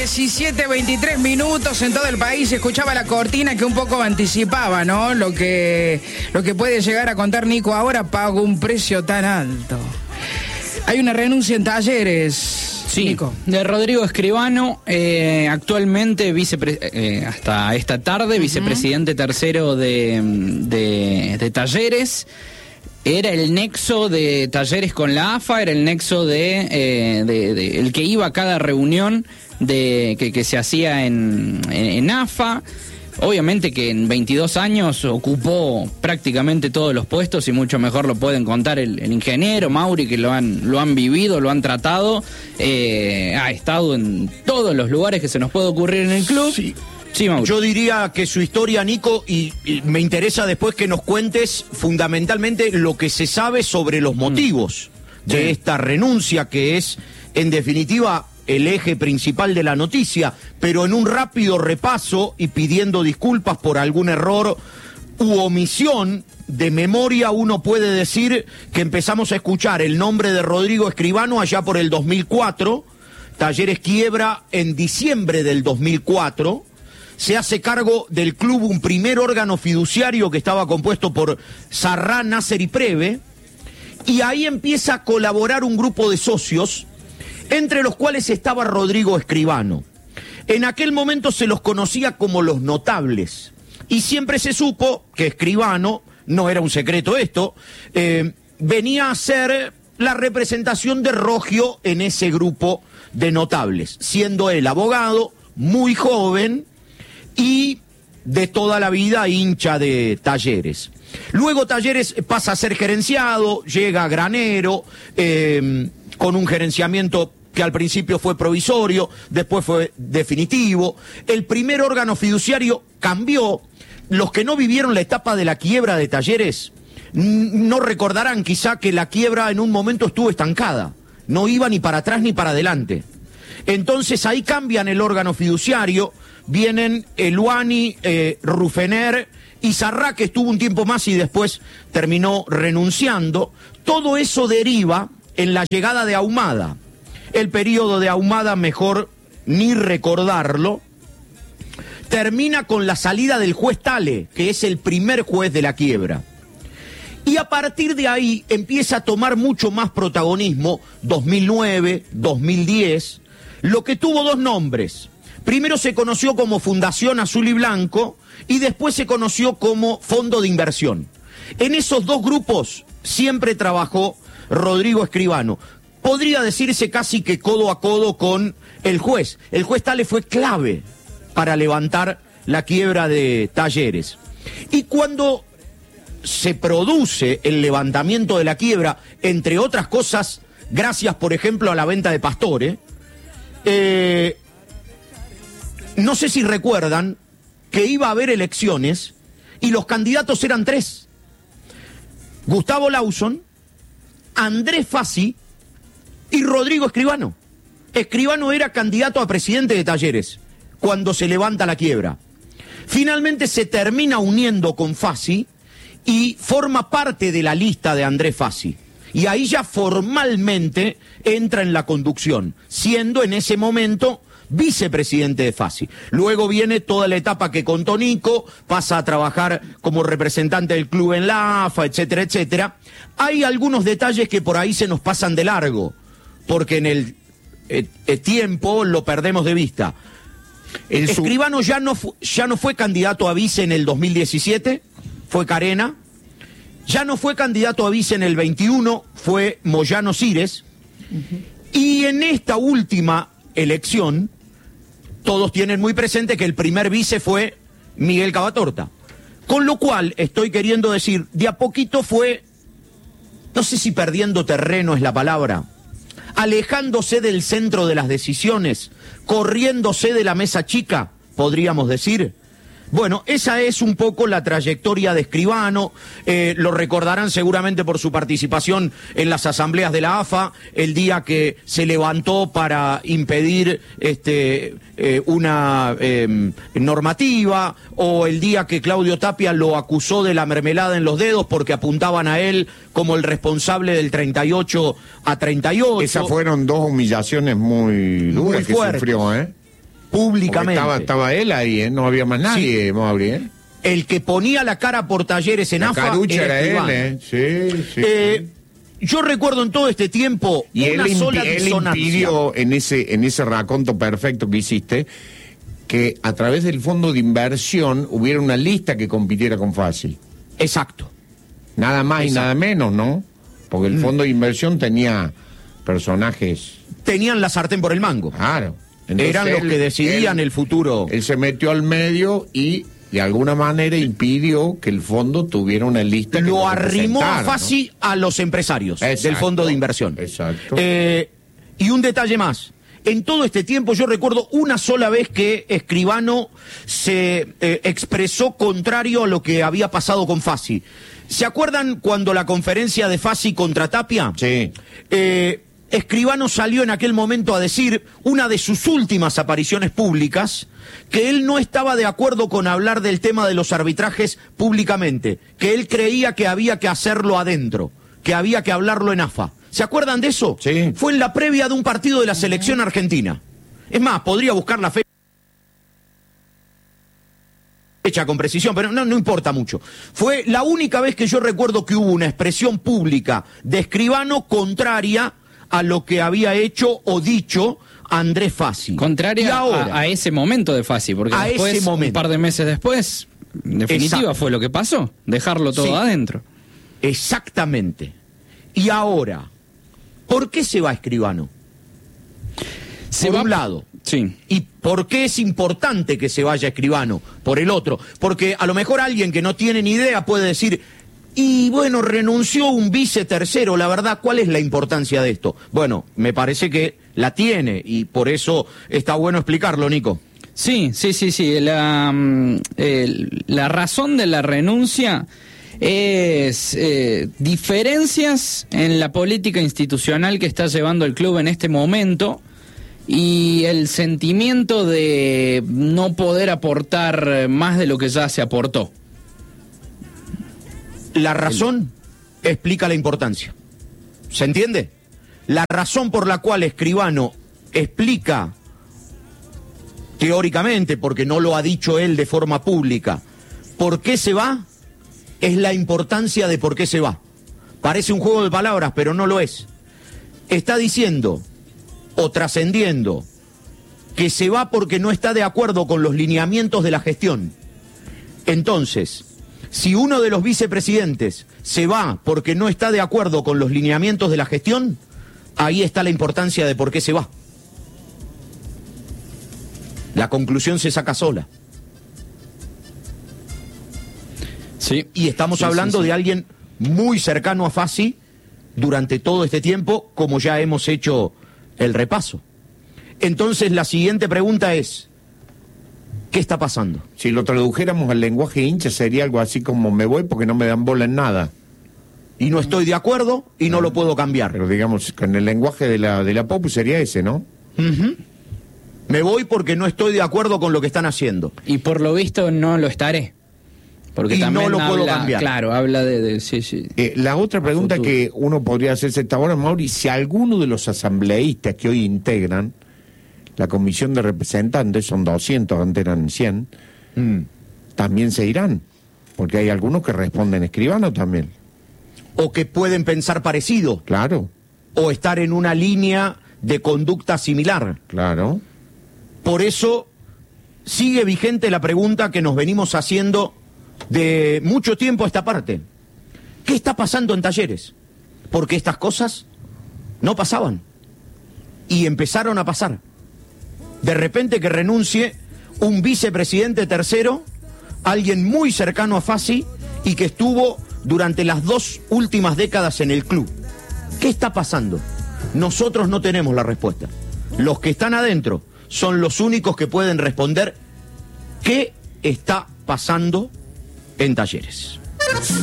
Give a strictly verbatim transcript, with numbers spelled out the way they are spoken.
diecisiete, veintitrés minutos en todo el país. Escuchaba la cortina que un poco anticipaba, ¿no? Lo que, lo que puede llegar a contar Nico ahora. Pago un precio tan alto. Hay una renuncia en Talleres. Sí, Nico. De Rodrigo Escribano, eh, actualmente vicepre eh, hasta esta tarde, uh-huh. vicepresidente tercero de, de, de Talleres. Era el nexo de Talleres con la A F A, era el nexo de, eh, de, de el que iba a cada reunión de que, que se hacía en, en, en A F A. Obviamente que en veintidós años ocupó prácticamente todos los puestos y mucho mejor lo pueden contar el, el ingeniero Mauri, que lo han, lo han vivido, lo han tratado. Eh, ha estado en todos los lugares que se nos puede ocurrir en el club. Sí. Sí, Mauri. Yo diría que su historia, Nico, y, y me interesa después que nos cuentes fundamentalmente lo que se sabe sobre los motivos mm. de sí. esta renuncia, que es, en definitiva, el eje principal de la noticia, pero en un rápido repaso y pidiendo disculpas por algún error u omisión de memoria, uno puede decir que empezamos a escuchar el nombre de Rodrigo Escribano allá por el dos mil cuatro, Talleres quiebra en diciembre del dos mil cuatro, se hace cargo del club un primer órgano fiduciario que estaba compuesto por Sarrá, Nasser y Preve, y ahí empieza a colaborar un grupo de socios, entre los cuales estaba Rodrigo Escribano. En aquel momento se los conocía como los notables, y siempre se supo que Escribano, no era un secreto esto, eh, venía a ser la representación de Rogio en ese grupo de notables, siendo él abogado, muy joven, y de toda la vida hincha de Talleres. Luego Talleres pasa a ser gerenciado, llega a Granero, eh, con un gerenciamiento que al principio fue provisorio, después fue definitivo. El primer órgano fiduciario cambió. Los que no vivieron la etapa de la quiebra de Talleres no recordarán quizá que la quiebra en un momento estuvo estancada, no iba ni para atrás ni para adelante. Entonces ahí cambian el órgano fiduciario, vienen Eluani, eh, Rufener y Sarrá, que estuvo un tiempo más y después terminó renunciando. Todo eso deriva en la llegada de Ahumada. El periodo de Ahumada, mejor ni recordarlo, termina con la salida del juez Tale, que es el primer juez de la quiebra. Y a partir de ahí empieza a tomar mucho más protagonismo dos mil nueve, dos mil diez, lo que tuvo dos nombres. Primero se conoció como Fundación Azul y Blanco y después se conoció como Fondo de Inversión. En esos dos grupos siempre trabajó Rodrigo Escribano. Podría decirse casi que codo a codo con el juez. El juez Tale fue clave para levantar la quiebra de Talleres. Y cuando se produce el levantamiento de la quiebra, entre otras cosas, gracias, por ejemplo, a la venta de Pastore, eh, no sé si recuerdan que iba a haber elecciones y los candidatos eran tres. Gustavo Lawson, Andrés Fassi y Rodrigo Escribano. Escribano era candidato a presidente de Talleres cuando se levanta la quiebra. Finalmente se termina uniendo con Fassi y forma parte de la lista de Andrés Fassi. Y ahí ya formalmente entra en la conducción, siendo en ese momento vicepresidente de Fassi. Luego viene toda la etapa que contó Nico, pasa a trabajar como representante del club en la A F A, etcétera, etcétera. Hay algunos detalles que por ahí se nos pasan de largo, porque en el eh, eh, tiempo lo perdemos de vista. El su... Escribano ya no, ya no fue candidato a vice en el dos mil diecisiete, fue Carena. Ya no fue candidato a vice en el veintiuno, fue Moyano Cires. Uh-huh. Y en esta última elección, todos tienen muy presente que el primer vice fue Miguel Cavatorta. Con lo cual, estoy queriendo decir, de a poquito fue, no sé si perdiendo terreno es la palabra, alejándose del centro de las decisiones, corriéndose de la mesa chica, podríamos decir. Bueno, esa es un poco la trayectoria de Escribano, eh, lo recordarán seguramente por su participación en las asambleas de la A F A, el día que se levantó para impedir este, eh, una eh, normativa, o el día que Claudio Tapia lo acusó de la mermelada en los dedos porque apuntaban a él como el responsable del treinta y ocho a treinta y ocho. Esas fueron dos humillaciones muy duras muy que sufrió, ¿eh? públicamente. Estaba, estaba él ahí, ¿eh? No había más nadie, sí. Mauri, ¿eh? El que ponía la cara por Talleres en la A F A carucha era, era él, ¿eh? Sí, sí, eh, sí. Yo recuerdo en todo este tiempo y una él sola él disonancia. impidió en ese, en ese raconto perfecto que hiciste que a través del fondo de inversión hubiera una lista que compitiera con Fácil. Exacto. Nada más Exacto. y nada menos, ¿no? Porque el fondo de inversión tenía personajes... Tenían la sartén por el mango. Claro. Entonces Eran él, los que decidían él, el futuro. Él se metió al medio y de alguna manera impidió que el fondo tuviera una lista. Que lo arrimó a Fassi, ¿no? a los empresarios. Exacto, del fondo de inversión. Exacto. Eh, y un detalle más. En todo este tiempo yo recuerdo una sola vez que Escribano se eh, expresó contrario a lo que había pasado con Fassi. ¿Se acuerdan cuando la conferencia de Fassi contra Tapia? Sí. Eh, Escribano salió en aquel momento a decir, una de sus últimas apariciones públicas, que él no estaba de acuerdo con hablar del tema de los arbitrajes públicamente, que él creía que había que hacerlo adentro, que había que hablarlo en A F A. ¿Se acuerdan de eso? Sí. Fue en la previa de un partido de la selección argentina. Es más, podría buscar la fecha. Fecha con precisión, pero no, no importa mucho. Fue la única vez que yo recuerdo que hubo una expresión pública de Escribano contraria a lo que había hecho o dicho Andrés Fassi. Contraria ahora, a, a ese momento de Fassi, porque a después, ese momento. un par de meses después, en definitiva Exacto. fue lo que pasó, dejarlo todo sí, adentro. Exactamente. Y ahora, ¿por qué se va Escribano? Se por va, un lado. Sí. ¿Y por qué es importante que se vaya Escribano? Por el otro. Porque a lo mejor alguien que no tiene ni idea puede decir, y bueno, renunció un vice tercero, la verdad, ¿cuál es la importancia de esto? Bueno, me parece que la tiene y por eso está bueno explicarlo, Nico. Sí, sí, sí, sí. La, el, la razón de la renuncia es eh, diferencias en la política institucional que está llevando el club en este momento y el sentimiento de no poder aportar más de lo que ya se aportó. La razón el... explica la importancia. ¿Se entiende? La razón por la cual Escribano explica, teóricamente, porque no lo ha dicho él de forma pública, por qué se va, es la importancia de por qué se va. Parece un juego de palabras, pero no lo es. Está diciendo, o trascendiendo, que se va porque no está de acuerdo con los lineamientos de la gestión. Entonces, si uno de los vicepresidentes se va porque no está de acuerdo con los lineamientos de la gestión, ahí está la importancia de por qué se va. La conclusión se saca sola. Sí. Y estamos sí, hablando sí, sí. de alguien muy cercano a Fassi durante todo este tiempo, como ya hemos hecho el repaso. Entonces la siguiente pregunta es, ¿qué está pasando? Si lo tradujéramos al lenguaje hincha sería algo así como me voy porque no me dan bola en nada. Y no estoy de acuerdo y no, no lo puedo cambiar. Pero digamos, con el lenguaje de la, de la Popu sería ese, ¿no? Uh-huh. Me voy porque no estoy de acuerdo con lo que están haciendo. Y por lo visto no lo estaré. Porque y también no lo habla, puedo cambiar. Claro, habla de... de sí, sí. Eh, la otra pregunta futuro. que uno podría hacerse esta hora, Mauri, si alguno de los asambleístas que hoy integran la comisión de representantes, son doscientos, antes eran cien, mm. también se irán, porque hay algunos que responden Escribano también. O que pueden pensar parecido. Claro. O estar en una línea de conducta similar. Claro. Por eso sigue vigente la pregunta que nos venimos haciendo de mucho tiempo a esta parte. ¿Qué está pasando en Talleres? Porque estas cosas no pasaban y empezaron a pasar. De repente que renuncie un vicepresidente tercero, alguien muy cercano a Fassi y que estuvo durante las dos últimas décadas en el club. ¿Qué está pasando? Nosotros no tenemos la respuesta. Los que están adentro son los únicos que pueden responder qué está pasando en Talleres.